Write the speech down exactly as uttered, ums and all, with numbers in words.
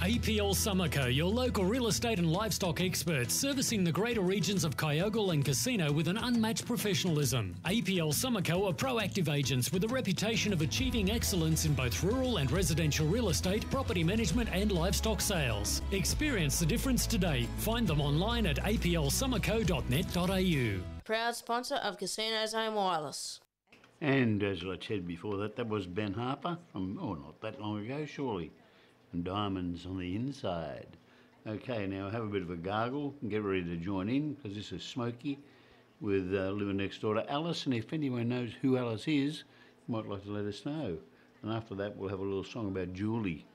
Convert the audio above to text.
A P L Summerco, your local real estate and livestock experts, servicing the greater regions of Kyogle and Casino with an unmatched professionalism. A P L Summerco are proactive agents with a reputation of achieving excellence in both rural and residential real estate, property management and livestock sales. Experience the difference today. Find them online at a p l summerco dot net dot a u. Proud sponsor of Casinos Home Wireless. And as I said before that, that was Ben Harper from, oh, not that long ago, surely. And Diamonds on the Inside. Okay, now have a bit of a gargle and get ready to join in, because this is Smokey with uh, living next door to Alice. And if anyone knows who Alice is, you might like to let us know. And after that, we'll have a little song about Julie.